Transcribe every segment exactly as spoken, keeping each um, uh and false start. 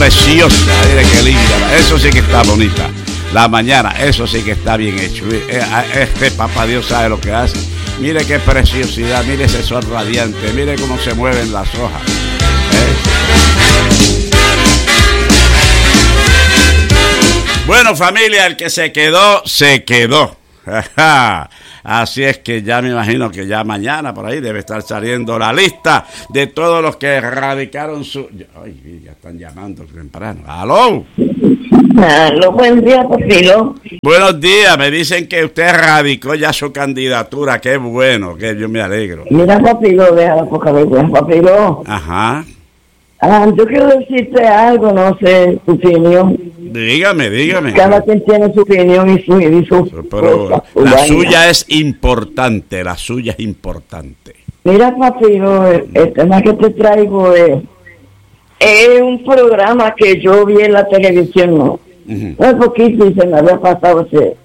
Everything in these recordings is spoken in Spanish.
preciosa, mire qué linda, eso sí que está bonita. La mañana, eso sí que está bien hecho. Este papá Dios sabe lo que hace. Mire qué preciosidad, mire ese sol radiante, mire cómo se mueven las hojas. ¿Eh? Bueno, familia, el que se quedó, se quedó. Así es que ya me imagino que ya mañana por ahí debe estar saliendo la lista de todos los que radicaron su... Ay, ya están llamando temprano. ¡Aló! Aló, buen día, Papilo. Buenos días, me dicen que usted radicó ya su candidatura. Qué bueno, que yo me alegro. Mira, Papilo, deja la poca vergüenza, Papilo. Ajá. Ah, yo quiero decirte algo, no sé, tu opinión. Dígame, dígame. Cada quien tiene su opinión y su... Y su Pero cosa, la vaina. suya es importante, la suya es importante. Mira, Papilo, el, el tema que te traigo es... Es un programa que yo vi en la televisión, ¿no? Uh-huh. Un poquito y se me había pasado ese...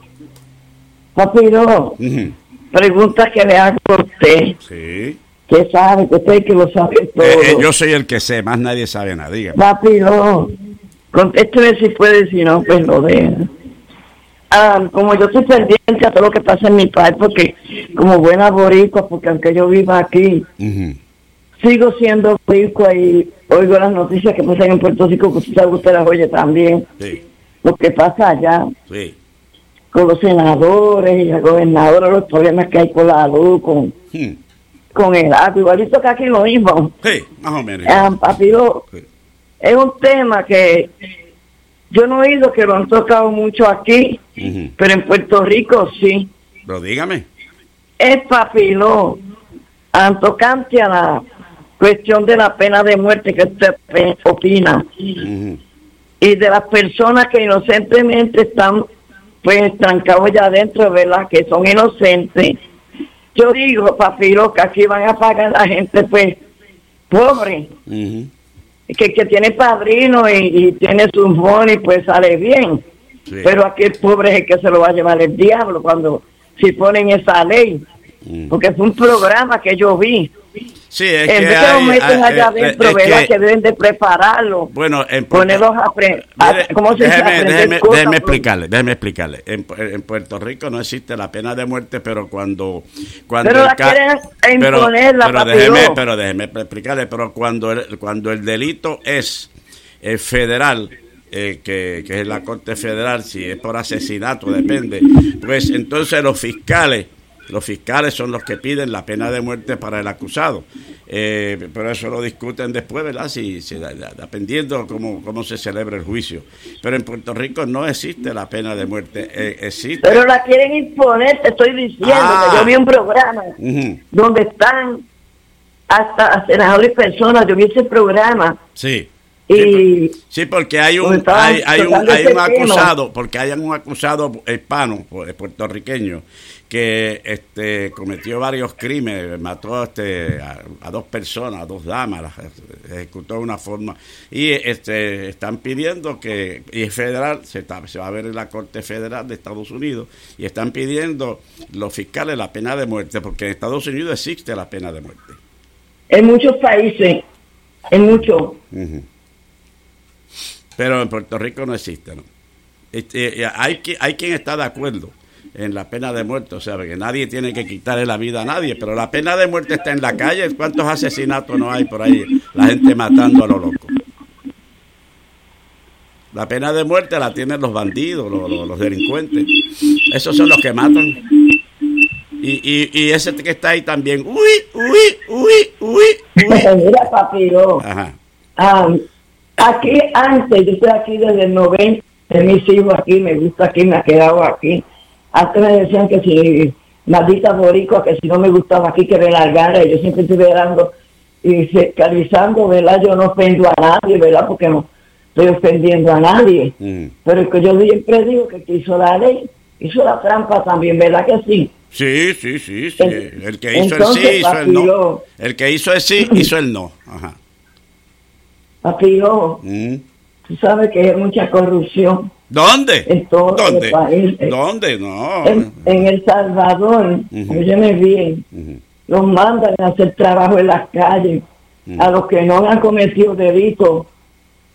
Papilo, uh-huh. Pregunta que le hago a usted. Sí. Que sabe, que usted que lo sabe todo. Eh, eh, yo soy el que sé, más nadie sabe nada, dígame. Papilo, contésteme si puede, si no, pues lo deja. Ah, como yo estoy pendiente a todo lo que pasa en mi país, porque como buena boricua, porque aunque yo viva aquí, uh-huh. sigo siendo boricua y oigo las noticias que pasan en Puerto Rico, que usted sabe, usted las oye también. Sí. Lo que pasa allá. Sí. Con los senadores y la gobernadora, los problemas que hay con la luz, con... Hmm. con el agua, igualito que aquí lo mismo. Sí, más o menos. Ah, Papilo, sí. Es un tema que yo no he oído que lo han tocado mucho aquí, uh-huh. pero en Puerto Rico sí. Pero dígame. Es, Papilo, tocante a la cuestión de la pena de muerte que usted opina, uh-huh. y de las personas que inocentemente están pues trancados ya adentro, ¿verdad? Que son inocentes. Yo digo, Papilo, que aquí van a pagar la gente, pues, pobre, uh-huh. que, que tiene padrino y, y tiene su money, pues sale bien. Sí. Pero aquí el pobre es el que se lo va a llevar el diablo cuando si ponen esa ley. Uh-huh. Porque fue un programa que yo vi. Sí, es en que vez de hay, los meten allá hay, adentro, es ¿verdad? Que, que deben de prepararlo. Bueno, en ponerlos a aprender. ¿Cómo se déjeme, dice? Déjeme, cosas, déjeme explicarle, déjeme explicarle. En, en Puerto Rico no existe la pena de muerte, pero cuando... cuando pero la ca- quieren imponerla, pero, pero déjeme, pero déjeme explicarle, pero cuando el, cuando el delito es eh, federal, eh, que, que es la Corte Federal, si es por asesinato, depende, pues entonces los fiscales, los fiscales son los que piden la pena de muerte para el acusado. Eh, pero eso lo discuten después, ¿verdad? Si, si, dependiendo cómo, cómo se celebra el juicio. Pero en Puerto Rico no existe la pena de muerte. Eh, existe. Pero la quieren imponer, te estoy diciendo. Ah. Que yo vi un programa uh-huh. donde están hasta senadores y personas. Yo vi ese programa. Sí. Y sí, porque hay un hay, hay un hay un acusado, porque hay un acusado hispano, puertorriqueño, que este cometió varios crímenes, mató este a, a dos personas, a dos damas, las ejecutó de una forma, y este están pidiendo que, y es federal, se, está, se va a ver en la Corte Federal de Estados Unidos, y están pidiendo los fiscales la pena de muerte, porque en Estados Unidos existe la pena de muerte. En muchos países, en muchos. Uh-huh. Pero en Puerto Rico no existe, ¿no? Este, hay, hay quien está de acuerdo en la pena de muerte, o sea, que nadie tiene que quitarle la vida a nadie, pero la pena de muerte está en la calle. ¿Cuántos asesinatos no hay por ahí? La gente matando a lo loco. La pena de muerte la tienen los bandidos, los, los, los delincuentes. Esos son los que matan. Y, y, y ese que está ahí también. Uy, uy, uy, uy, uy. Mira, Papilo. Ajá. Um, aquí antes, yo estoy aquí desde el noventa, de mis hijos aquí, me gusta aquí, me ha quedado aquí. Antes me decían que si, maldita boricua, que si no me gustaba aquí, que me largara. Yo siempre estoy dando y fiscalizando, ¿verdad? Yo no ofendo a nadie, ¿verdad? Porque no estoy ofendiendo a nadie. Mm. Pero es que yo siempre digo que el que hizo la ley, hizo la trampa también, ¿verdad que sí? Sí, sí, sí, sí. El, el que hizo Entonces, el sí, hizo el no. El que hizo el sí, hizo el no. Ajá. Papilo, mm. tú sabes que hay mucha corrupción. ¿Dónde? En todo ¿Dónde? el país. ¿Dónde? No. En, en El Salvador, uh-huh. óyeme bien, uh-huh. los mandan a hacer trabajo en las calles. Uh-huh. A los que no han cometido delitos,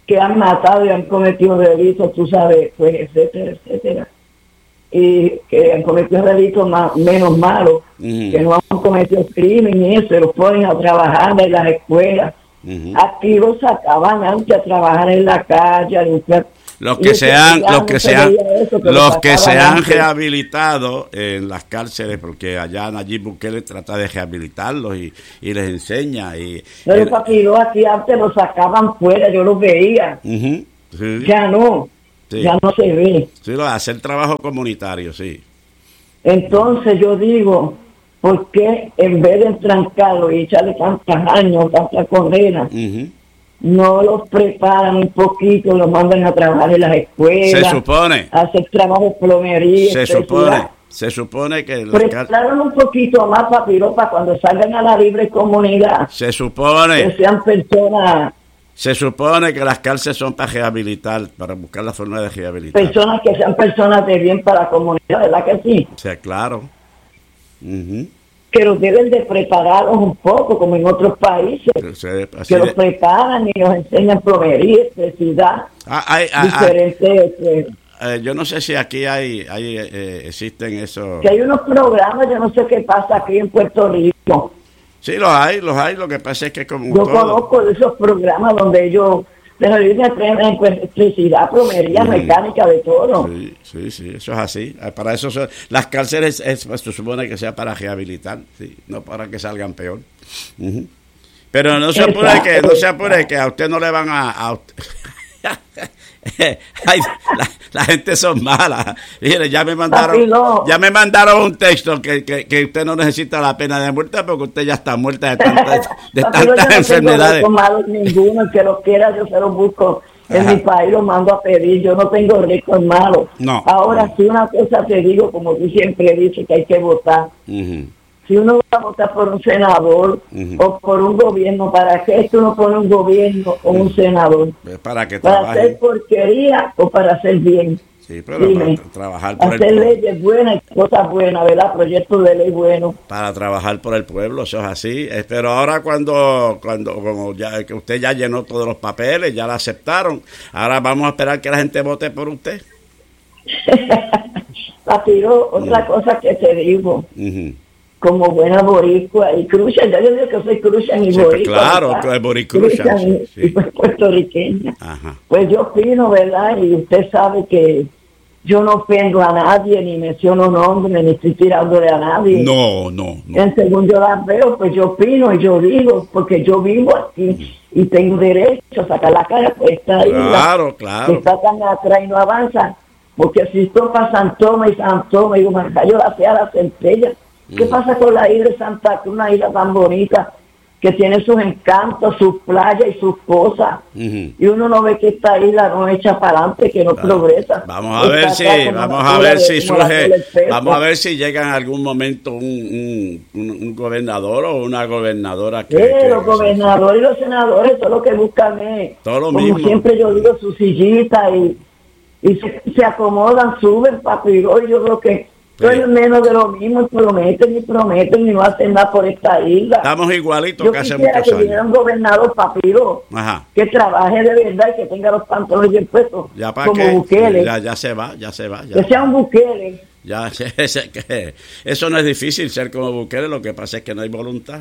que han matado y han cometido delitos, tú sabes, pues, etcétera, etcétera. Y que han cometido delitos más, menos malos, uh-huh. que no han cometido crimen y eso, los ponen a trabajar en las escuelas. Uh-huh. Aquí los sacaban antes a trabajar en la calle, a limpiar. Los que se han, los que se han, los que se han rehabilitado en las cárceles, porque allá Nayib Bukele trata de rehabilitarlos y, y les enseña. Y, Pero papi, aquí antes los sacaban fuera, yo los veía. Uh-huh, sí. Ya no, sí. ya no se ve. Sí, lo hacer trabajo comunitario, sí. Entonces yo digo, ¿por qué en vez de entrancarlo y echarle tantos años, tantas condenas, uh-huh. no los preparan un poquito, los mandan a trabajar en las escuelas? Se supone. A hacer trabajo de plomería. Se supone. Se supone que... Prepararon un poquito más, papiro, para cuando salgan a la libre comunidad. Se supone. Que sean personas... Se supone que las cárceles son para rehabilitar, para buscar la forma de rehabilitar. Personas que sean personas de bien para la comunidad, ¿verdad que sí? O sea, claro. Uh-huh. Que los deben de prepararlos un poco, como en otros países, sí, que los de... preparan y los enseñan plomería, electricidad, ah, hay, ah, diferentes... Ah, eh, eh, yo no sé si aquí hay, hay eh, existen esos... Que hay unos programas, yo no sé qué pasa aquí en Puerto Rico. Sí, los hay, los hay, lo que pasa es que como Yo todo... conozco de esos programas donde ellos... de la electricidad, plomería, sí, mecánica, de todo. Sí, sí, sí, eso es así. Para eso son, las cárceles es, es, se supone que sea para rehabilitar, sí, no para que salgan peor. Uh-huh. Pero no se apure que, no se apure que a usted no le van a, a Ay, la, la gente son malas. Mire, ya me mandaron, no. ya me mandaron un texto que, que, que usted no necesita la pena de muerte porque usted ya está muerta de tantas, de tantas yo no enfermedades. Malos ninguno, el que lo quiera yo se lo busco. En Ajá. mi país lo mando a pedir, yo no tengo récord malo. No. Ahora no. sí una cosa te digo, como tú siempre dices, que hay que votar. Uh-huh. Si uno va a votar por un senador uh-huh. o por un gobierno, ¿para qué esto uno pone un gobierno o un senador? Para que ¿Para hacer porquería o para hacer bien? Sí, pero Dime, para trabajar por hacer el pueblo. Leyes buenas y cosas buenas, ¿verdad? Proyectos de ley buenos. Para trabajar por el pueblo, eso es así. Pero ahora cuando, cuando como ya que usted ya llenó todos los papeles, ya la aceptaron, ahora vamos a esperar que la gente vote por usted. Patiro, otra uh-huh. cosa que te digo. Uh-huh. Como buena boricua y cruza, ya yo digo que soy cruza y sí, boricua. Claro, que es boricruza. Sí, y, sí. y pues puertorriqueña. Ajá. Pues yo opino, ¿verdad? Y usted sabe que yo no ofendo a nadie, ni menciono nombres, ni estoy tirándole a nadie. No, no, no. En según yo las veo, pues yo opino y yo digo, porque yo vivo aquí y tengo derecho a sacar la cara por esta isla. Claro, claro. Que está tan atrás y no avanza. Porque si esto para San Tomás y San Tomás, digo, me cayó la sea la centella. ¿Qué pasa con la isla de Santa Cruz, una isla tan bonita, que tiene sus encantos, sus playas y sus cosas? Uh-huh. Y uno no ve que esta isla no echa para adelante, que no claro. progresa. Vamos a ver si, vamos a ver si surge, vamos a ver si llega en algún momento un, un, un, un gobernador o una gobernadora. Que, sí, que, los gobernadores y los senadores, todo lo que buscan es, todo lo como mismo. siempre yo digo, su sillita y, y se, se acomodan, suben, papi, y yo creo que todo es menos de lo mismo, prometen y prometen y no hacen nada por esta isla. Estamos igualitos Yo que hace muchos años. Yo quisiera que hubiera un gobernador papiro Ajá. que trabaje de verdad y que tenga los pantalones bien puestos, ya para como que, Bukele. Ya, ya se va, ya se va. Ya. Que sea un Bukele. Ya, que eso no es difícil ser como Bukele, lo que pasa es que no hay voluntad.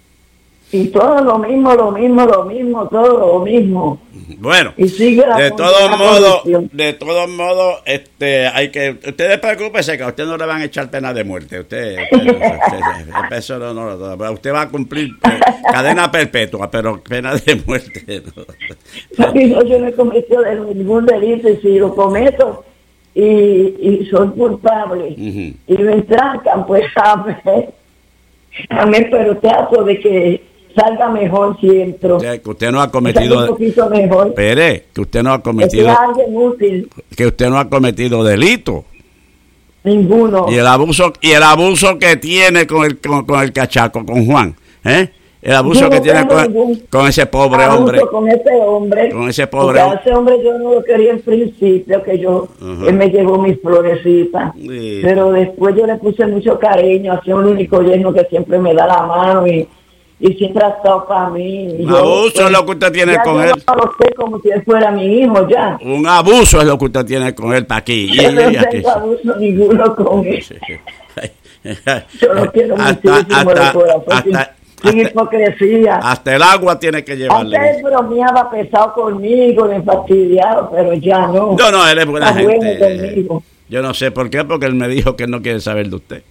Y todo lo mismo, lo mismo, lo mismo, todo lo mismo. Bueno, y sigue la de todos modos, de todos modos, este, hay que, ustedes preocúpense que a usted no le van a echar pena de muerte. Usted, usted, usted, eso no, no, usted va a cumplir eh, cadena perpetua, pero pena de muerte. No, no yo no he cometido de ningún delito y si lo cometo y, y soy culpable uh-huh. y me entrancan, pues amén, amén, pero trato de que salga mejor si entro. O sea, que usted no ha cometido... Un poquito mejor. Espere, que usted no ha cometido... Es alguien útil. Que usted no ha cometido delito. Ninguno. Y el abuso y el abuso que tiene con el con, con el cachaco, con Juan, ¿eh? El abuso yo que no tiene con, con ese pobre abuso hombre. Con ese hombre. Con ese pobre hombre. Ese hombre yo no lo quería en principio, que yo... Uh-huh. Él me llevó mis florecitas. Sí. Pero después yo le puse mucho cariño, hacía un único yerno que siempre me da la mano y... y siempre ha estado para mí. Un yo, abuso pues, es lo que usted tiene con yo él. No lo sé como si él fuera mi hijo ya. Un abuso es lo que usted tiene con él para aquí. Yo y, no y tengo aquí. abuso ninguno con él. Sí. Yo lo quiero muchísimo de corazón. Hasta, sin hasta, hipocresía. Hasta el agua tiene que llevarle. Antes él bromeaba pesado conmigo, me fastidiaba, pero ya no. No, no, él es buena Está gente. Bueno yo no sé por qué, porque él me dijo que no quiere saber de usted.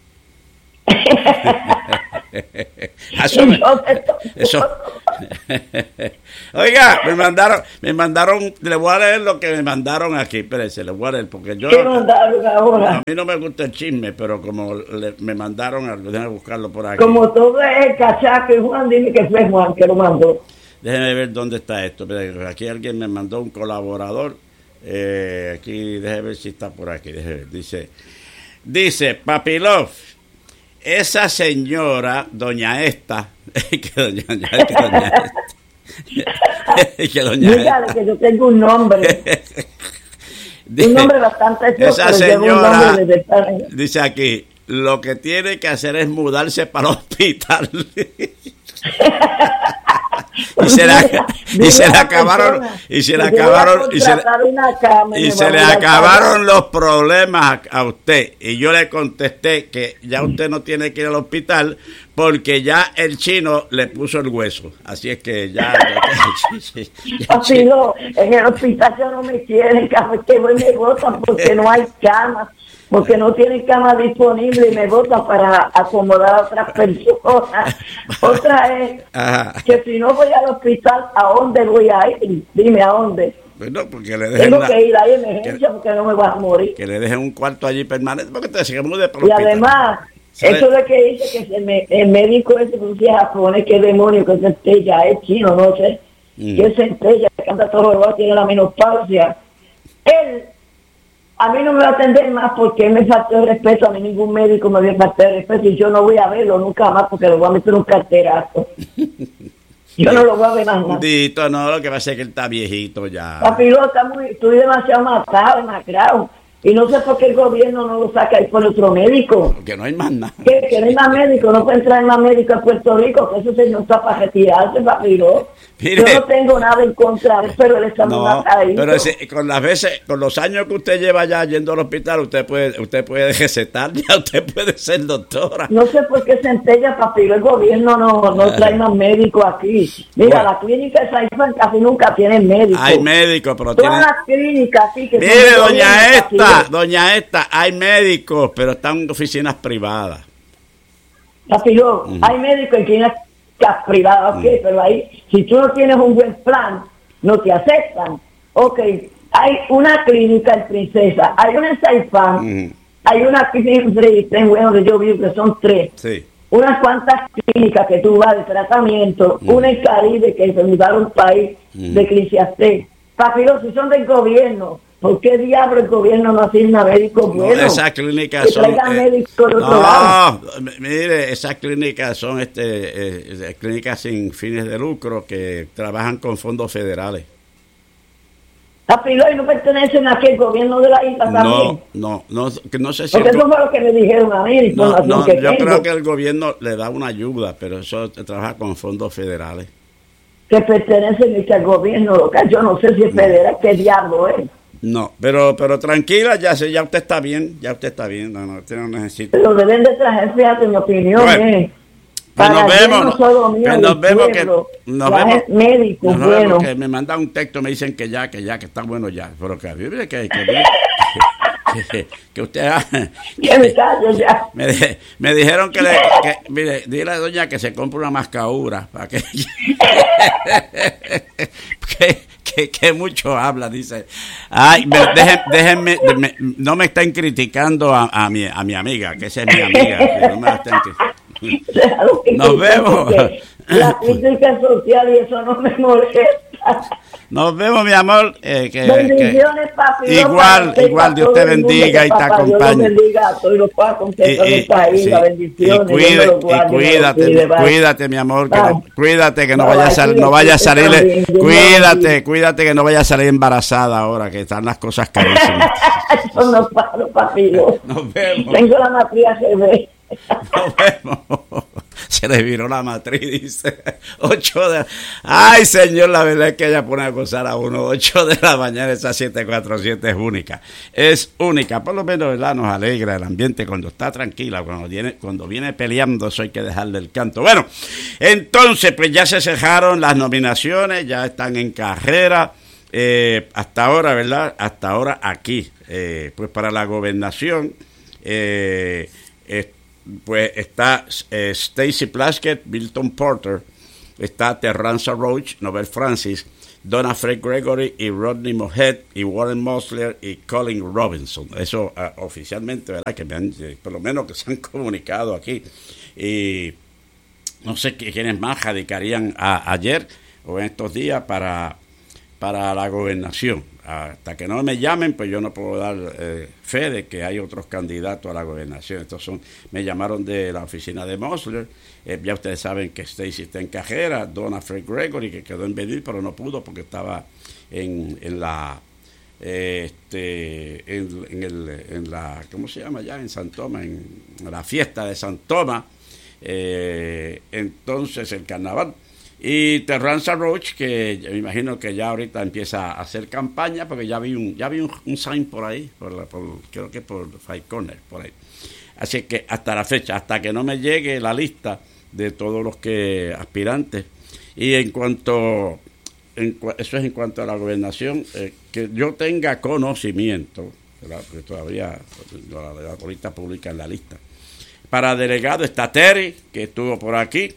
eso, me, eso. Oiga, me mandaron, me mandaron, le voy a leer lo que me mandaron aquí, espérese, le voy a leer, porque yo, ¿qué mandaron ahora? A mí no me gusta el chisme, pero como le, me mandaron, déjame buscarlo por aquí. Como todo es el cachaco, y Juan, dime que fue Juan que lo mandó. Déjeme ver dónde está esto, aquí alguien me mandó un colaborador, eh, aquí, déjeme ver si está por aquí, déjeme ver, dice, dice, Papilov, esa señora, doña esta, que doña, que doña esta, que doña dígale esta. Que yo tengo un nombre, un nombre bastante feo, esa señora, de dice aquí, lo que tiene que hacer es mudarse para el hospital. y se le y se le acabaron y se le acabaron y se le, y se le acabaron los problemas a, a usted y yo le contesté que ya usted no tiene que ir al hospital porque ya el chino le puso el hueso, así es que ya, ya, ya, ya no, en el hospital ya no me quieren, que voy me botan porque no hay camas, porque no tienen cama disponible y me botan para acomodar a otras personas. Otra es Ajá. que si no voy al hospital, ¿a dónde voy a ir? Dime, ¿a dónde? Bueno, porque le dejen Tengo una, que ir a emergencia que, porque no me voy a morir. Que le dejen un cuarto allí permanente porque te sigamos de por Y además, ¿sabe? Eso de que dice que se me, el médico ese que es japonés, que demonio, que centella, es chino, no sé, mm. que centella, que anda todo el tiene la menopausia. Él a mí no me va a atender más porque él me faltó el respeto, a mí ningún médico me había faltado el respeto y yo no voy a verlo nunca más porque le voy a meter un carterazo. Yo no lo voy a ver más nada. Dito, no, lo que pasa es que él está viejito ya. Papi, lo está muy, estoy demasiado matado, macrado. Y no sé por qué el gobierno no lo saca ahí por otro médico. Porque no hay más nada. Que, que no hay más médico, no puede entrar más médico a Puerto Rico, que ese señor está para retirarse, papi. Yo no tengo nada en contra, pero él está no, muy matadito. Pero ese, con las veces, con los años que usted lleva ya yendo al hospital, usted puede, usted puede recetar, ya usted puede ser doctora. No sé por qué centella, papi, el gobierno no, no trae más médicos aquí. Mira, bueno. La clínica de Saifán casi nunca tienen médicos. Hay médicos, pero todas tienen... las clínicas sí que mire, doña esta, doña esta, hay médicos, pero están en oficinas privadas. Papi, uh-huh. Hay médicos en clínicas privadas, ok, uh-huh. Pero ahí, si tú no tienes un buen plan, no te aceptan. Ok, hay una clínica en Princesa, hay una en Saifán, uh-huh. Hay una clínica en bueno, que yo vivo, que son tres. Sí. Unas cuantas clínicas que tú vas de tratamiento, uh-huh. Una en Caribe que se mudaron un país uh-huh. De Eclesiastés. Papi, si son del gobierno, ¿por qué diablo el gobierno no asigna médicos buenos? No, esas clínicas son... Eh, no, mire, esas clínicas son este eh, clínicas sin fines de lucro que trabajan con fondos federales. Papi, ¿y no pertenecen a aquel gobierno de la isla también? No, no, no, que no sé si... Porque eso fue lo que me dijeron a mí. No, no, que yo tengo. creo que el gobierno le da una ayuda, pero eso trabaja con fondos federales. Que pertenecen al gobierno local, yo no sé si es federal, qué diablo es. No, pero pero tranquila, ya sé, ya usted está bien, ya usted está bien, no, no, usted no necesita. Pero deben de traer, fíjate, mi opinión bueno, es... Que nos vemos, que nos vemos, que nos vemos, médicos, nos bueno. vemos, que me mandan un texto, me dicen que ya, que ya, que está bueno ya, pero que que que, que, que, que usted que me callo ya. Me, me dijeron que le, que, mire, dile a doña que se compre una mascadura para que que, que, que mucho habla, dice. Ay, me, dejen, déjenme, me, no me estén criticando a, a mi a mi amiga, que esa es mi amiga, que no me la estén criticando. Nos vemos. La crítica social y eso no me molesta. Nos vemos, mi amor. Eh, que, Bendiciones, que, papi. Igual, papi, igual, Dios te bendiga y te acompañe. Y cuídate, cuídate, mi amor. Que no, cuídate, que no vaya a salir, no vaya a salir. Cuídate, cuídate, que no vaya a salir embarazada ahora, que están las cosas carísimas. Eso no paro, papi. Nos vemos. Tengo la matriz que ve. Nos vemos. se le viró la matriz, dice, ocho de... Ay, señor, la verdad es que ella pone a gozar a uno, ocho de la mañana, esa siete cuatro siete es única, es única, por lo menos, ¿verdad? Nos alegra el ambiente cuando está tranquila, cuando viene, cuando viene peleando, eso hay que dejarle el canto. Bueno, entonces, pues ya se cejaron las nominaciones, ya están en carrera, eh, hasta ahora, ¿verdad? Hasta ahora aquí, eh, pues para la gobernación, eh, eh, pues está eh, Stacey Plaskett, Milton Porter, está Terranza Roach, Nobel Francis, Donna Fred Gregory y Rodney Mohet y Warren Mosler y Colin Robinson. Eso uh, oficialmente, ¿verdad? Que me han, eh, por lo menos que se han comunicado aquí. Y no sé quiénes más radicarían a, ayer o en estos días para, para la gobernación. Hasta que no me llamen, pues yo no puedo dar eh, fe de que hay otros candidatos a la gobernación. Estos son, me llamaron de la oficina de Mosler. Eh, ya ustedes saben que Stacey está en cajera, Donna Fred Gregory, que quedó en venir, pero no pudo porque estaba en, en la eh, este en, en, el, en la ¿cómo se llama ya? En San Tomás, en la fiesta de San Tomás, eh, entonces el carnaval. Y Terranza Roach, que me imagino que ya ahorita empieza a hacer campaña, porque ya vi un ya vi un, un sign por ahí, por, la, por creo que por Five Corners, por ahí. Así que hasta la fecha, hasta que no me llegue la lista de todos los que aspirantes. Y en cuanto, en, eso es en cuanto a la gobernación, eh, que yo tenga conocimiento, ¿verdad? Porque todavía la, la ahorita publican la lista. Para delegado está Terry, que estuvo por aquí.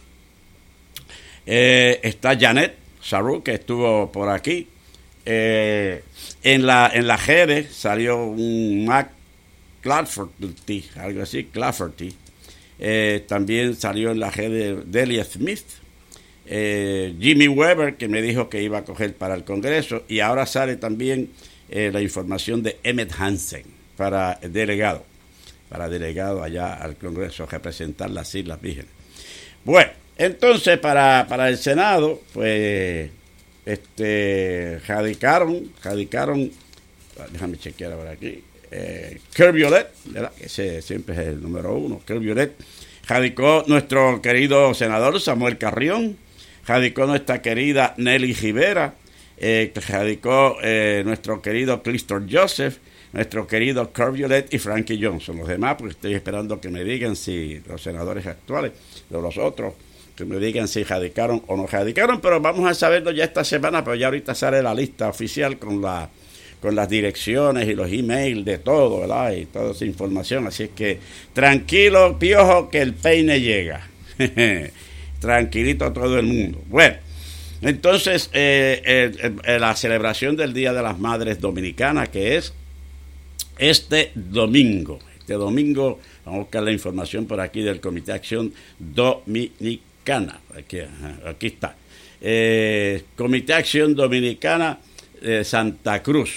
Eh, está Janet Saru, que estuvo por aquí. Eh, en la en la G D salió un Mac Clafferty, algo así, Clafferty. Eh, también salió en la G D Delia Smith. Eh, Jimmy Weber, que me dijo que iba a coger para el Congreso. Y ahora sale también eh, la información de Emmett Hansen para el delegado, para delegado allá al Congreso, representar las Islas Vírgenes. Bueno, entonces para, para el Senado, pues, este, radicaron, radicaron, déjame chequear ahora aquí, eh, Kerr Violet, ¿verdad? Ese siempre es el número uno, Kerr Violet, radicó nuestro querido senador Samuel Carrión, radicó nuestra querida Nelly Rivera, eh, radicó eh, nuestro querido Clistor Joseph, nuestro querido Kerr Violet y Frankie Johnson. Los demás, pues estoy esperando que me digan si los senadores actuales, o los otros, que me digan si radicaron o no radicaron, pero vamos a saberlo ya esta semana, pero ya ahorita sale la lista oficial con la con las direcciones y los emails de todo, ¿verdad? Y toda esa información, así es que tranquilo, Piojo, que el peine llega. Tranquilito todo el mundo. Bueno, entonces eh, eh, eh, la celebración del Día de las Madres Dominicanas, que es este domingo. Este domingo vamos a buscar la información por aquí del Comité de Acción Dominicana. Aquí, aquí está. Eh, Comité de Acción Dominicana de Santa Cruz.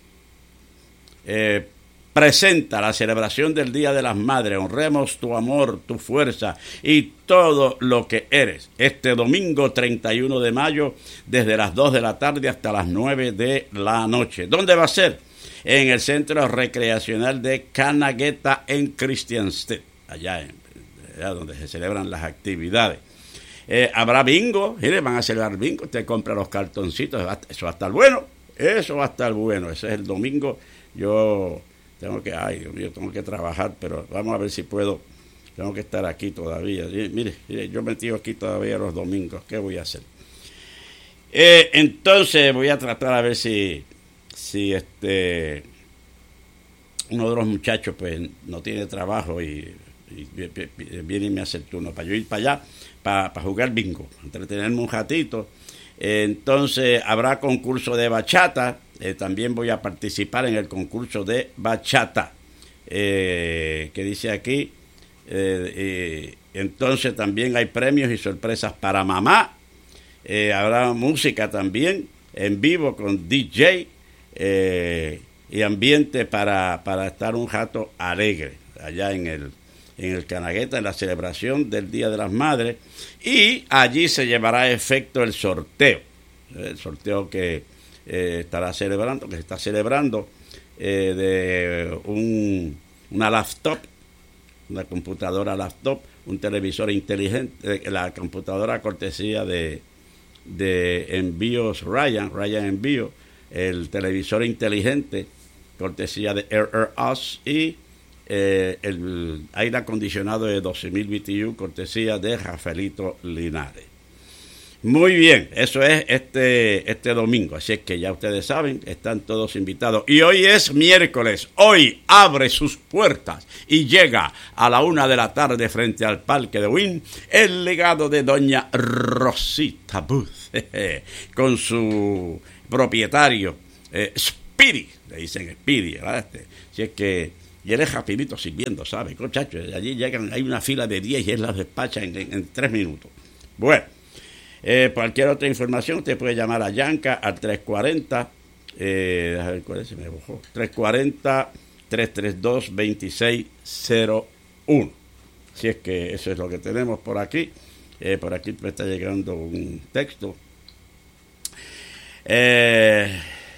Eh, presenta la celebración del Día de las Madres. Honremos tu amor, tu fuerza y todo lo que eres. Este domingo treinta y uno de mayo, desde las dos de la tarde hasta las nueve de la noche. ¿Dónde va a ser? En el Centro Recreacional de Canagueta en Christiansted, allá, en, allá donde se celebran las actividades. Eh, habrá bingo, mire, van a celebrar bingo, usted compra los cartoncitos, eso va a estar bueno, eso va a estar bueno, ese es el domingo. Yo tengo que, ay Dios mío, tengo que trabajar, pero vamos a ver si puedo, tengo que estar aquí todavía. Mire, mire yo metido aquí todavía los domingos, ¿qué voy a hacer? Eh, entonces voy a tratar a ver si... si este uno de los muchachos pues no tiene trabajo y, y viene y me hace el turno para yo ir para allá para, para jugar bingo, entretenerme un ratito. Eh, entonces habrá concurso de bachata, eh, también voy a participar en el concurso de bachata, eh, que dice aquí, eh, eh, entonces también hay premios y sorpresas para mamá, eh, habrá música también en vivo con D J, Eh, y ambiente para, para estar un rato alegre allá en el en el Canagueta, en la celebración del Día de las Madres, y allí se llevará a efecto el sorteo, el sorteo que eh, estará celebrando, que se está celebrando eh, de un, una laptop, una computadora laptop un televisor inteligente, la computadora cortesía de, de Envíos Ryan, Ryan Envío, el televisor inteligente cortesía de Air Air Us y eh, el aire acondicionado de doce mil B T U cortesía de Rafaelito Linares. Muy bien, eso es este, este domingo, así es que ya ustedes saben, están todos invitados. Y hoy es miércoles, hoy abre sus puertas y llega a la una de la tarde frente al Parque de Wynn el legado de doña Rosita Booth, con su propietario, eh, Speedy, le dicen Speedy, ¿verdad? Este, así es que, y él es rapidito sirviendo, ¿sabes? Muchachos, allí llegan, hay una fila de diez y él las despacha en, en, en tres minutos. Bueno. Eh, cualquier otra información usted puede llamar a Yanka al tres cuarenta eh, a ver cuál es, se me bajó tres cuarenta, tres tres dos, dos seis cero uno. Si es que eso es lo que tenemos por aquí. Eh, por aquí me está llegando un texto. Eh,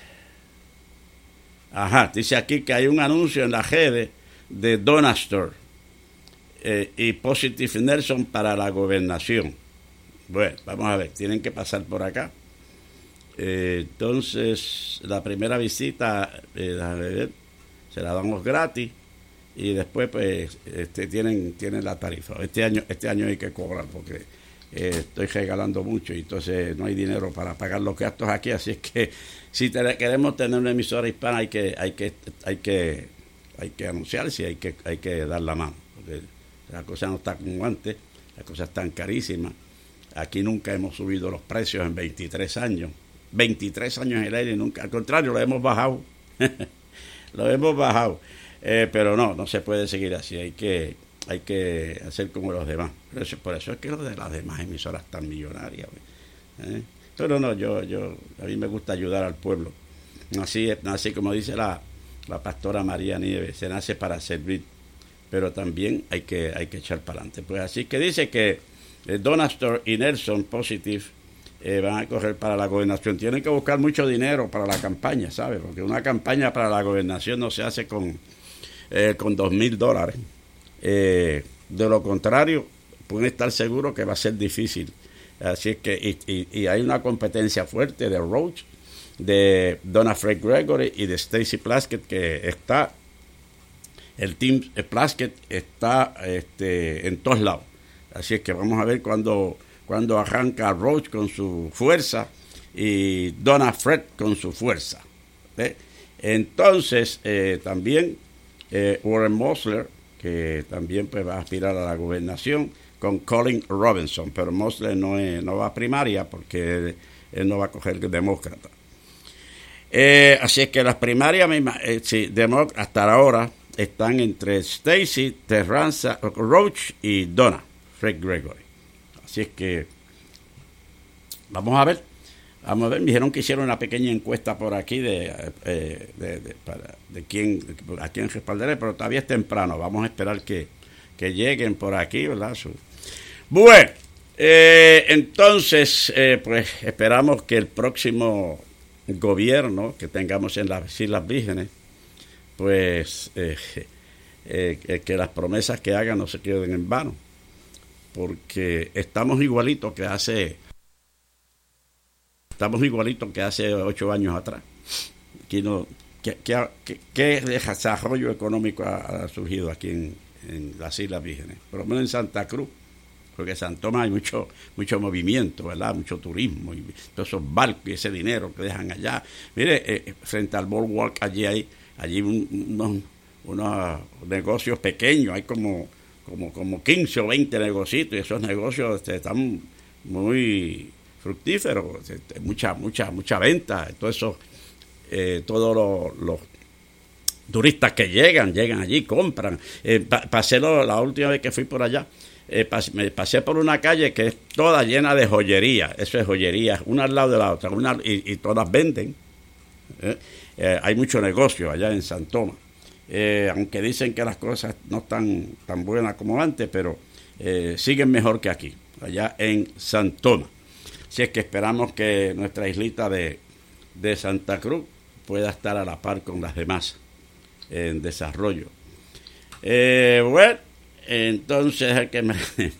ajá, dice aquí que hay un anuncio en la redes de Donastor eh, y Positive Nelson para la gobernación. Bueno, vamos a ver, tienen que pasar por acá. Eh, entonces, la primera visita, eh, ver, se la damos gratis y después, pues, este, tienen, tienen la tarifa. Este año, este año hay que cobrar porque eh, estoy regalando mucho y entonces no hay dinero para pagar los gastos aquí. Así es que si te, queremos tener una emisora hispana, hay que, hay que, hay que, hay que anunciarse, hay que, hay que dar la mano, porque la cosa no está como antes, las cosas están carísimas. Aquí nunca hemos subido los precios en veintitrés años. veintitrés años en el aire, nunca. Al contrario, lo hemos bajado. lo hemos bajado. Eh, pero no, no se puede seguir así. Hay que hay que hacer como los demás. Por eso, por eso es que los de las demás emisoras están millonarias. ¿eh? Pero no, yo, yo, a mí me gusta ayudar al pueblo. Así, así como dice la, la pastora María Nieves, se nace para servir. Pero también hay que, hay que echar para adelante. Pues así que dice que Eh, Donastor y Nelson Positive eh, van a correr para la gobernación. Tienen que buscar mucho dinero para la campaña, ¿sabes? Porque una campaña para la gobernación no se hace con eh, con dos mil dólares. Eh, de lo contrario, pueden estar seguros que va a ser difícil. Así es que, y, y, y hay una competencia fuerte de Roach, de Donna Fred Gregory y de Stacy Plaskett, que está, el team Plaskett está este, en todos lados. Así es que vamos a ver cuando, cuando arranca Roach con su fuerza y Donna Fred con su fuerza. ¿eh? Entonces, eh, también eh, Warren Mosler, que también pues, va a aspirar a la gobernación, con Colin Robinson, pero Mosler no, es, no va a primaria porque él, él no va a coger el demócrata. Eh, así es que las primarias, eh, sí, demócratas hasta ahora están entre Stacy, Terranza, Roach y Donna Fred Gregory. Así es que vamos a ver, vamos a ver. Me dijeron que hicieron una pequeña encuesta por aquí de, eh, de, de, para, de quién, a quién respaldaré, pero todavía es temprano. Vamos a esperar que, que lleguen por aquí, ¿verdad? Su... Bueno, eh, entonces, eh, pues esperamos que el próximo gobierno que tengamos en las Islas Vírgenes, pues eh, eh, que las promesas que hagan no se queden en vano. Porque estamos igualitos que hace estamos igualitos que hace ocho años atrás. Aquí no, ¿qué, qué, qué, qué desarrollo económico ha, ha surgido aquí en, en las Islas Vírgenes? Por lo menos en Santa Cruz, porque en San Tomás hay mucho mucho movimiento, ¿verdad? Mucho turismo y todos esos barcos y ese dinero que dejan allá. Mire, eh, frente al Boardwalk allí hay allí un, unos, unos negocios pequeños, hay como Como, como quince o veinte negocios, y esos negocios este, están muy fructíferos, este, mucha mucha mucha venta, todo eso, eh, todos los, los turistas que llegan, llegan allí, compran. Eh, pa, pasé lo, la última vez que fui por allá, eh, pas, me pasé por una calle que es toda llena de joyería, eso es joyería, una al lado de la otra, una, y, y todas venden. Eh, eh, hay mucho negocio allá en San Tomás. Eh, aunque dicen que las cosas no están tan buenas como antes, pero eh, siguen mejor que aquí, allá en San Tomás. Así es que esperamos que nuestra islita de, de Santa Cruz pueda estar a la par con las demás en desarrollo. Eh, bueno, entonces el que me...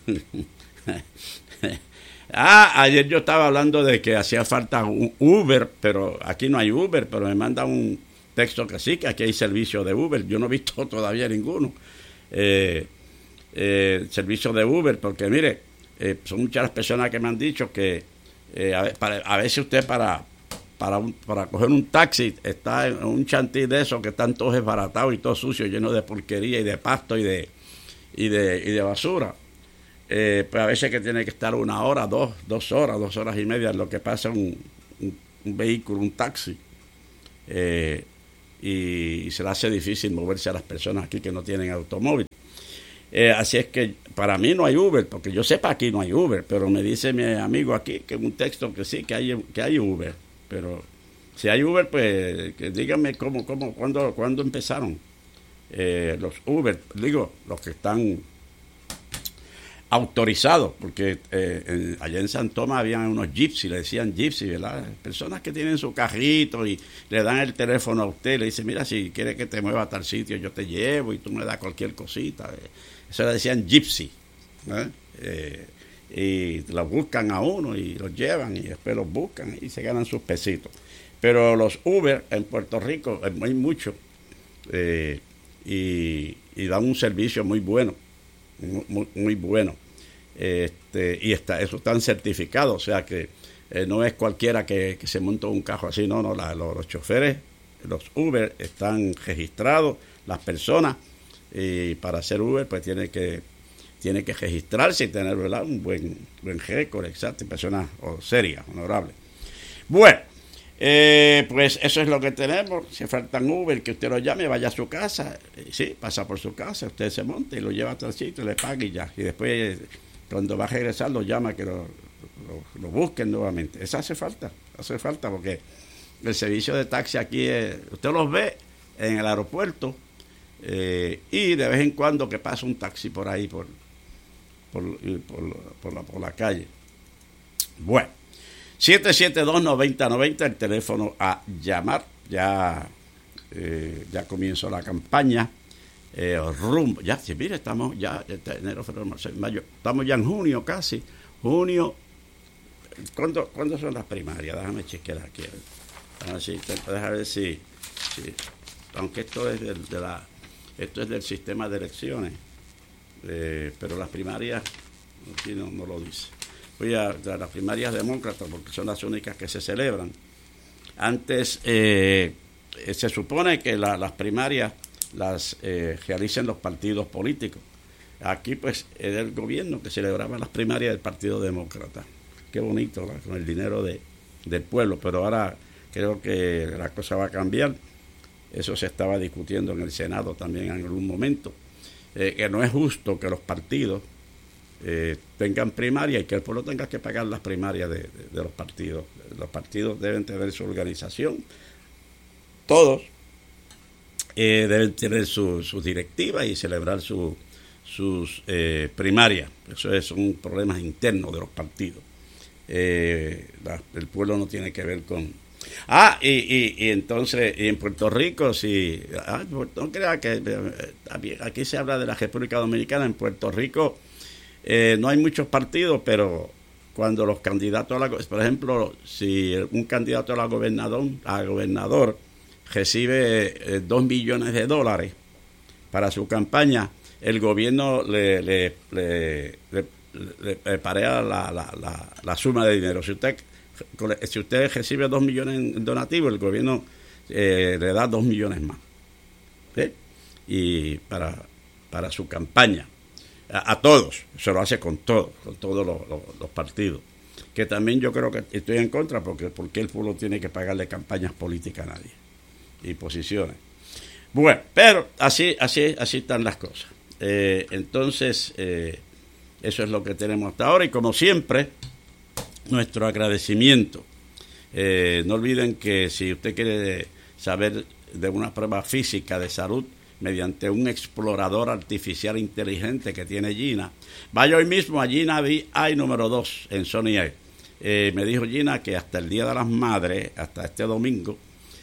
ah, ayer yo estaba hablando de que hacía falta un Uber, pero aquí no hay Uber, pero me manda un texto que sí, que aquí hay servicio de Uber. Yo no he visto todavía ninguno. Eh, eh, servicio de Uber, porque mire, eh, son muchas las personas que me han dicho que eh, a, para, a veces usted para para un, para coger un taxi está en un chantí de esos que están todos desbaratados y todo sucio, lleno de porquería y de pasto y de y de, y de basura. Eh, pues a veces que tiene que estar una hora, dos, dos horas, dos horas y media en lo que pasa un, un, un vehículo, un taxi. Eh, y, y se le hace difícil moverse a las personas aquí que no tienen automóvil. Eh, así es que para mí no hay Uber, porque yo sepa aquí no hay Uber, pero me dice mi amigo aquí que en un texto que sí, que hay, que hay Uber. Pero si hay Uber, pues que díganme cómo, cómo, cuándo, cuándo empezaron eh, los Uber, digo, los que están autorizados, porque eh, en, allá en San Tomás habían unos gypsy, le decían gypsy, ¿verdad? Personas que tienen su carrito y le dan el teléfono a usted, le dicen, mira, si quieres que te mueva a tal sitio, yo te llevo y tú me das cualquier cosita. Eso le decían gypsy, ¿eh? Eh, y los buscan a uno y los llevan y después los buscan y se ganan sus pesitos. Pero los Uber en Puerto Rico hay muchos eh, y, y dan un servicio muy bueno, muy, muy bueno. Este, y está, eso están certificados, o sea que eh, no es cualquiera que, que se monta un carro así, no, no, la, los, los choferes, los Uber están registrados, las personas, y para hacer Uber pues tiene que tiene que registrarse y tener, ¿verdad?, un buen buen récord, exacto, personas oh, serias, honorables. Bueno, eh, pues eso es lo que tenemos. Si faltan Uber, que usted lo llame, vaya a su casa, eh, sí, pasa por su casa, usted se monta y lo lleva hasta el sitio, le paga y ya, y después cuando va a regresar lo llama que lo, lo, lo busquen nuevamente. Eso hace falta, hace falta porque el servicio de taxi aquí, es, usted los ve en el aeropuerto eh, y de vez en cuando que pasa un taxi por ahí, por, por, por, por, la, por la calle. Bueno, siete siete dos, nueve cero nueve cero, el teléfono a llamar. Ya, eh, ya comenzó la campaña. Eh, rumbo, ya, si mire, estamos ya, enero, febrero, marzo, mayo, estamos ya en junio casi, junio. ¿Cuándo, ¿cuándo son las primarias? Déjame chequear aquí. Déjame, si, déjame ver si, si, aunque esto es del, de la, esto es del sistema de elecciones, eh, pero las primarias aquí no, no lo dice. Voy a, a las primarias demócratas porque son las únicas que se celebran. Antes eh, se supone que la, las primarias las eh, realicen los partidos políticos. Aquí pues es el gobierno que celebraba las primarias del Partido Demócrata. Qué bonito, ¿verdad?, con el dinero de, del pueblo, pero ahora creo que la cosa va a cambiar. Eso se estaba discutiendo en el Senado también en algún momento, eh, que no es justo que los partidos eh, tengan primaria y que el pueblo tenga que pagar las primarias de, de, de los partidos. Los partidos deben tener su organización, todos Eh, deben tener sus su directivas y celebrar su, sus eh, primarias. Eso es un problema interno de los partidos. Eh, la, el pueblo no tiene que ver con... Ah, y, y, y entonces, y en Puerto Rico, si... Ah, no crea que... Eh, aquí se habla de la República Dominicana. En Puerto Rico eh, no hay muchos partidos, pero cuando los candidatos a la... Por ejemplo, si un candidato a la gobernador, a gobernador recibe eh, dos millones de dólares para su campaña, el gobierno le, le, le, le, le, le parea la, la, la, la suma de dinero. Si usted si usted recibe dos millones en donativo, el gobierno eh, le da dos millones más, ¿sí? Y para, para su campaña a, a todos, se lo hace con todos, con todos los, los, los partidos, que también yo creo que estoy en contra, porque porque el pueblo tiene que pagarle campañas políticas a nadie y posiciones. Bueno, pero así así así están las cosas. Eh, entonces, eh, eso es lo que tenemos hasta ahora, y como siempre, nuestro agradecimiento. Eh, no olviden que si usted quiere saber de una prueba física de salud mediante un explorador artificial inteligente que tiene Gina, vaya hoy mismo a Gina V I número dos en Sony Air. Eh, me dijo Gina que hasta el Día de las Madres, hasta este domingo,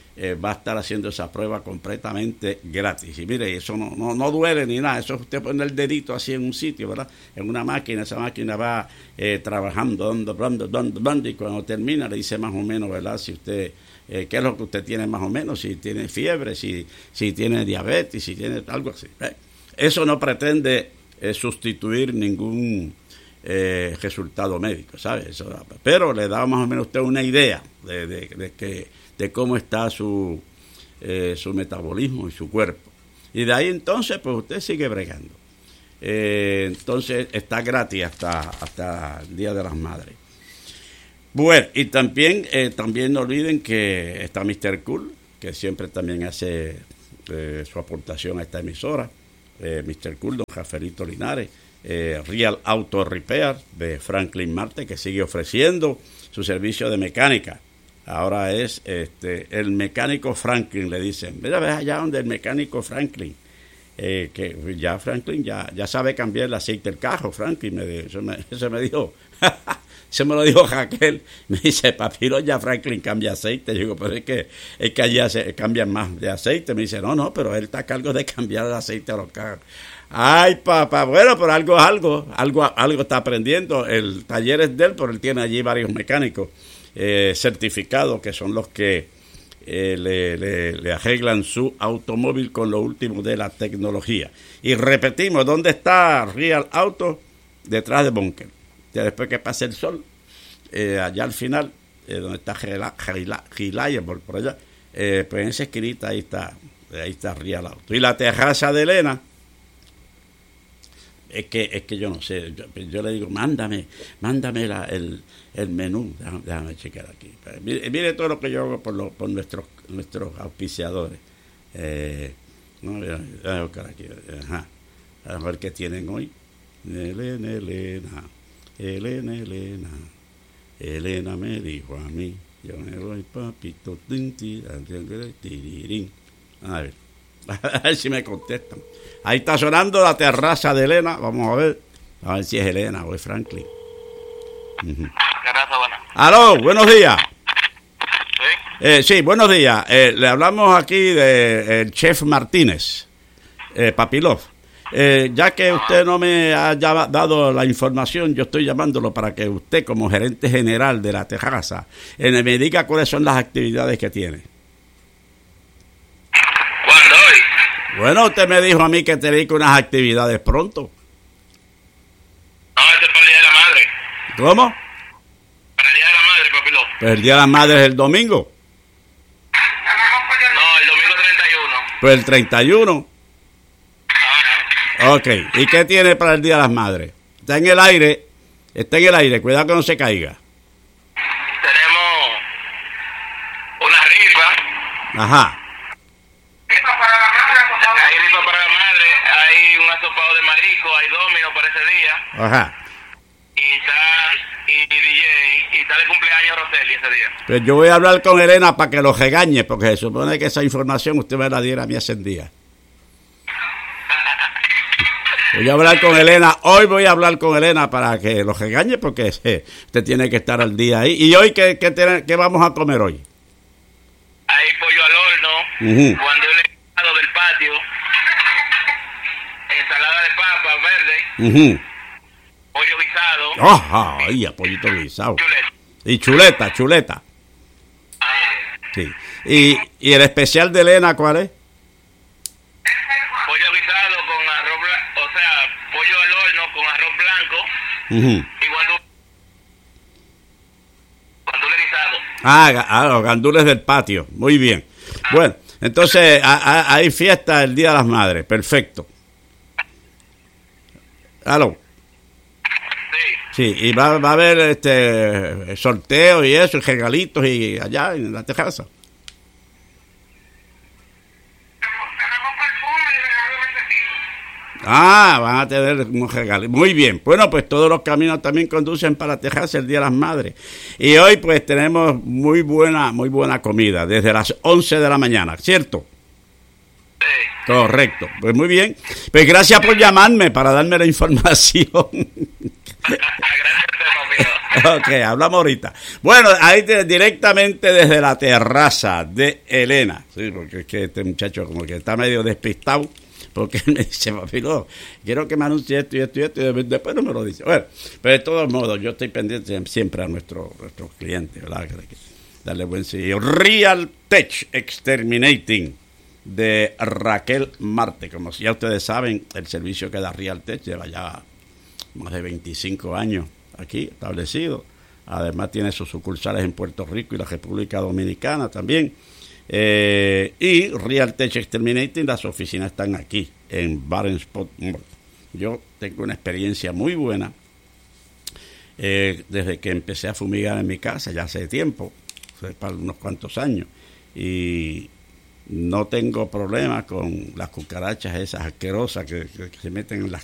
eh, va a estar haciendo esa prueba completamente gratis. Y mire, eso no, no, no duele ni nada, eso usted pone el dedito así en un sitio, ¿verdad? En una máquina, esa máquina va eh, trabajando, dando, dando, dando, dando, y cuando termina le dice más o menos, ¿verdad? Si usted, eh, qué es lo que usted tiene más o menos, si tiene fiebre, si, si tiene diabetes, si tiene algo así. ¿eh? Eso no pretende eh, sustituir ningún eh, resultado médico, ¿sabe? Eso, pero le da más o menos a usted una idea de, de, de que de cómo está su eh, su metabolismo y su cuerpo. Y de ahí entonces, pues usted sigue bregando. Eh, entonces está gratis hasta hasta el Día de las Madres. Bueno, y también eh, también no olviden que está mister Cool, que siempre también hace eh, su aportación a esta emisora. Eh, mister Cool, don Rafaelito Linares, eh, Real Auto Repair de Franklin Marte, que sigue ofreciendo su servicio de mecánica. Ahora es este el mecánico Franklin, le dicen. Mira, ves allá donde el mecánico Franklin, eh, que ya Franklin ya, ya sabe cambiar el aceite del carro, Franklin, me, eso, me, eso me dijo, eso me lo dijo Raquel, me dice, papiro, ya Franklin cambia aceite. Yo digo, pero es que, es que allá se cambian más de aceite. Me dice, no, no, pero él está a cargo de cambiar el aceite a los carros. Ay, papá, bueno, pero algo es algo, algo, algo está aprendiendo. El taller es de él, pero él tiene allí varios mecánicos Eh, certificados que son los que eh, le, le, le arreglan su automóvil con lo último de la tecnología. Y repetimos, ¿dónde está Real Auto? Detrás de Bunker. Ya después que pase el sol, eh, allá al final, eh, donde está Reliable, por allá, eh, pues en esa esquinita ahí está, ahí está Real Auto. Y la terraza de Elena, es que es que yo no sé, yo, yo le digo, mándame, mándame la, el, el menú, déjame, déjame checar aquí. Mire, mire todo lo que yo hago por, lo, por nuestros nuestros auspiciadores. Eh, no, voy a, voy a buscar aquí, ajá, a ver qué tienen hoy. Elena, Elena, Elena, Elena, Elena me dijo a mí, yo me voy papito, tinti, tirirín. A ver, a ver si me contestan. Ahí está sonando la terraza de Elena. Vamos a ver. A ver si es Elena o es Franklin. Uh-huh. Terraza buena. Aló, buenos días. Sí. Eh, sí, buenos días. Eh, le hablamos aquí de el chef Martínez, eh, Papilov. Eh, ya que usted no me ha dado la información, yo estoy llamándolo para que usted, como gerente general de la terraza, eh, me diga cuáles son las actividades que tiene. ¿Cuándo hoy? Bueno, usted me dijo a mí que te dedico unas actividades pronto. No, este es para el Día de la Madre. ¿Cómo? Para el Día de la Madre, papilo. Pues el Día de las Madres es el domingo. No, el domingo treinta y uno. Pues el treinta y uno. Ajá. Ok, ¿y qué tiene para el Día de las Madres? Está en el aire, está en el aire, cuidado que no se caiga. Tenemos una rifa. Ajá. Hay rifa para la madre, hay un asopado de marisco, hay domino para ese día. Ajá. Y está y D J, y está de cumpleaños Roseli ese día. Pues yo voy a hablar con Elena para que lo regañe, porque se supone que esa información usted me la diera a mí hace día. Voy a hablar con Elena, hoy voy a hablar con Elena para que lo regañe, porque eh, usted tiene que estar al día ahí. ¿Y hoy qué, qué, tiene, qué vamos a comer hoy? Hay pollo al horno, Uh-huh. cuando yo le he dado del patio, ensalada de papas verde, Uh-huh. pollo guisado, ¡Ajá! ¡Ay, apoyito guisado! chuleta. Y chuleta, chuleta. Ah, Sí. ¿Y, y el especial de Elena cuál es? pollo guisado con arroz blanco, o sea, pollo al horno con arroz blanco Uh-huh. y guandule, guandule guisado. Ah, ga- ah, los gandules del patio. Muy bien. Bueno, entonces a- a- hay fiesta el Día de las Madres. Perfecto. ¿Aló? Sí, Sí, y va, va a haber este sorteo y eso, y regalitos y allá en la terraza. tenemos perfume y regalo de vestido. Ah, van a tener unos regalos. Muy bien. Bueno, pues todos los caminos también conducen para la terraza el Día de las Madres. Y hoy pues tenemos muy buena, muy buena comida, desde las once de la mañana, ¿cierto? Sí. Correcto. Pues muy bien. Pues gracias por llamarme para darme la información. Gracias a usted, papá. rápido. Ok, hablamos ahorita. Bueno, ahí te, directamente desde la terraza de Elena, sí, porque es que este muchacho como que está medio despistado, porque él me dice, papi, no, quiero que me anuncie esto y esto y esto, y después no me lo dice. Bueno, pero de todos modos, yo estoy pendiente siempre a nuestro, nuestros clientes, ¿verdad? Darle buen seguimiento. Real Tech Exterminating, de Raquel Marte. Como ya ustedes saben, el servicio que da Real Tech lleva ya más de veinticinco años aquí establecido. Además tiene sus sucursales en Puerto Rico y la República Dominicana también. Eh, y Real Tech Exterminating, las oficinas están aquí en Barensport. Yo tengo una experiencia muy buena eh, desde que empecé a fumigar en mi casa, ya hace tiempo, hace unos cuantos años, y no tengo problemas con las cucarachas esas asquerosas que, que, que se meten en las